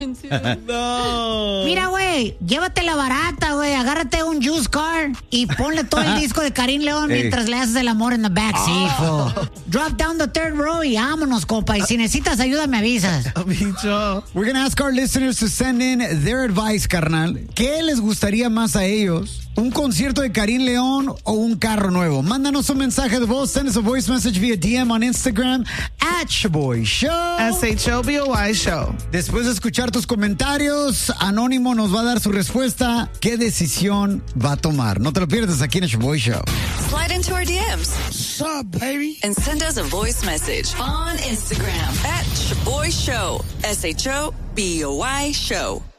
No. Mira, güey, llévatela barata, güey. Agárrate un juice car y ponle todo el disco de Karim León mientras le haces el amor en the backseat, fool. Drop down the third row y vámonos, compa. Y si necesitas ayuda, me avisas. Bicho. We're gonna ask our listeners to send in their advice, carnal. ¿Qué les gustaría más a ellos? ¿Un concierto de Karim León o un carro nuevo? Mándanos un mensaje de voz. Send us a voice message via DM on Instagram @Shaboy Show. SHOBOY Show. Después de escuchar tus comentarios, Anónimo nos va a dar su respuesta. ¿Qué decisión va a tomar? No te lo pierdas aquí en el Shaboy Show. Slide into our DMs. What's up, baby? And send us a voice message on Instagram @Shaboy Show. SHOBOY Show.